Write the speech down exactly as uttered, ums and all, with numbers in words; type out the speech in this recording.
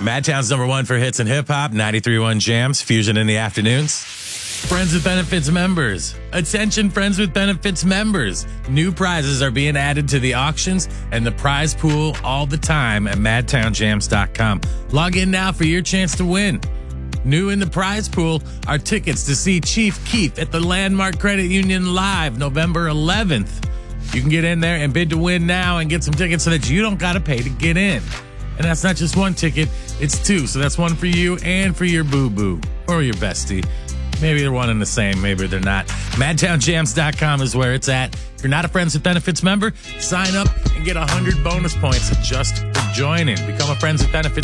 Madtown's number one for hits and hip hop, ninety-three point one Jams, Fusion in the afternoons. Friends with Benefits members. Attention, Friends with Benefits members. New prizes are being added to the auctions and the prize pool all the time at madtown jams dot com. Log in now for your chance to win. New in the prize pool are tickets to see Chief Keef at the Landmark Credit Union live November eleventh. You can get in there and bid to win now and get some tickets so that you don't got to pay to get in. And that's not just one ticket, it's two. So that's one for you and for your boo-boo or your bestie. Maybe they're one and the same, maybe they're not. madtown jams dot com is where it's at. If you're not a Friends with Benefits member, sign up and get one hundred bonus points just for joining. Become a Friends with Benefits